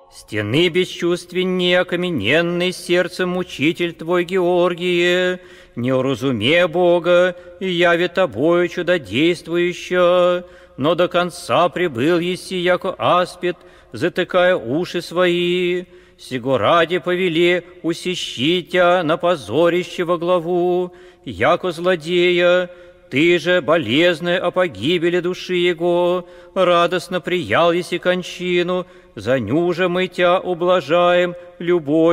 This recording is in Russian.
Стены бесчувственнее окамененный сердцем мучитель твой Георгие, не уразуме Бога, и яви тобою чудодействующая, но до конца прибыл еси, яко аспид, затыкая уши свои. Сего ради повели усещи тя на позорище во главу, яко злодея. Ты же, болезная о погибели души его, радостно приял еси кончину, за ню же мы тя ублажаем любовь.